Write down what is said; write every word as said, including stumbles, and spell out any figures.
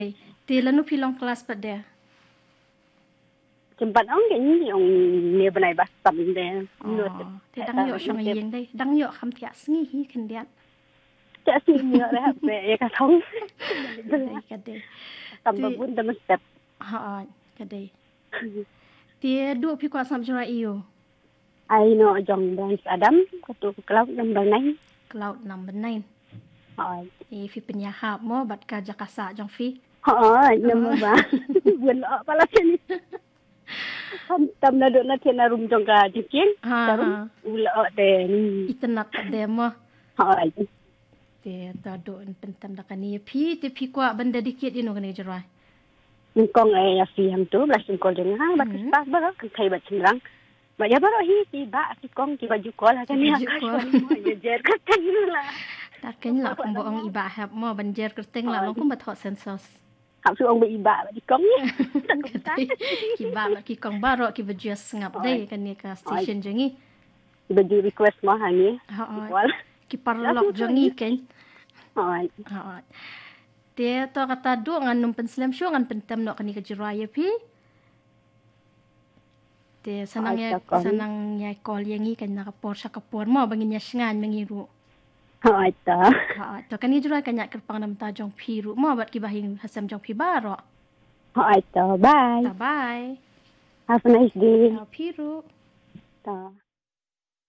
Tila nu pilong kelas pada. Jempat ông cái gì ông nhiều bên này bác tầm đây. Thì đang nhọ sang yên đây, đang nhọ khăm tiạ sinh hi khen điện. Chả xin nhọ đấy hả? Về cái thông. Đây cái đây. Tầm bờ bún tầm step. Ha, cái đây. Thì dua pi kuat sam jura iyo. Ai no jong bang Adam, katu cloud number nine. Cloud number nine. Hai. Thì phi penyahap mo bat ka jakasa jong phi. Hai, nama ba. Buồn lọ pala sini. Không tâm na được na thiên na rum jong ka jikin. Ha ha. Ula de ni. Itenak de mo. Hai. Thì ta do pentam da kani phi te phi kuat benda dikit ino kani jura. Những con ấy là phi hàng tú là sinh con đừng ha bắt cái bác bác cái thầy bác chừng răng mà giờ bác hi thì bác thì con thì bác jual là cái này cái gì giờ cái thằng là ta kén là không bộ ông iba hẹp mò banjer kerteng là nó cũng bật họ sensos học sư ông bị iba thì con iba là ki kong baro ki bajus ngap đây cái này cái station jangi baju request mah hangi ki parlok jangi ken hai hai dia to kata du ngan num penslam syu ngan pentam no kani kejuraya pi dia sanangnya sanangnya call yangi kan nak por sakapor mo bangin ya sngan mengiru hai ta ha to kani jura kan yak kerpang nam ta jong piru mo bat ki bahing hasam jong pi baro hai ta bye ta bye have a nice day piru ta